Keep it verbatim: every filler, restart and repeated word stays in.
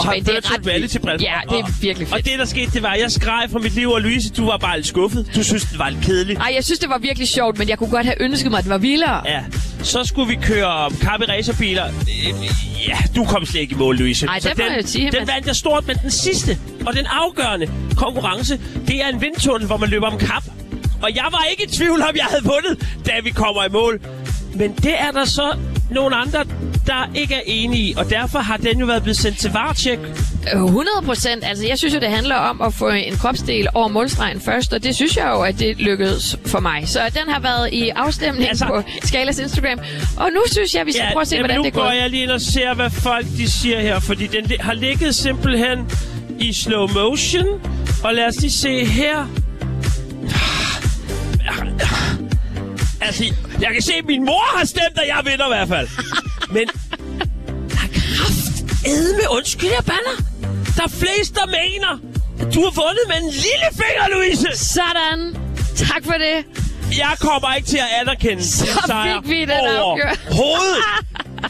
Og det er ret vildt. Til ja, det er virkelig fedt. Og det, der skete, det var, at jeg skreg fra mit liv, og Louise, du var bare lidt skuffet. Du synes, det var lidt kedeligt. Nej, jeg synes, det var virkelig sjovt, men jeg kunne godt have ønsket mig, at det var vildere. Ja, så skulle vi køre kap i racerbiler. Ja, du kom slet ikke i mål, Louise. Nej, det må den, jeg sige. Den men... vandt jeg stort, men den sidste og den afgørende konkurrence, det er en vindtunnel, hvor man løber om kap. Og jeg var ikke i tvivl om, jeg havde vundet, da vi kommer i mål. Men det er der så nogle andre, der ikke er enige i, og derfor har den jo været blevet sendt til varetjek. hundrede procent. Altså, jeg synes jo, det handler om at få en kropsdel over målstregen først, og det synes jeg jo, at det lykkedes for mig. Så den har været i afstemning altså, på Skalas Instagram, og nu synes jeg, vi skal ja, prøve at se, hvordan det går. Nu går jeg lige ind og ser, hvad folk de siger her, fordi den har ligget simpelthen i slow motion, og lad os lige se her. Altså, jeg kan se, at min mor har stemt, at jeg vinder i hvert fald. Men der er kraftedme, undskyld, jeg bander. Der er flest, der mener, at du har vundet med en lille finger, Louise. Sådan. Tak for det. Jeg kommer ikke til at anerkende Så en sejr fik vi den over afgjort. hovedet.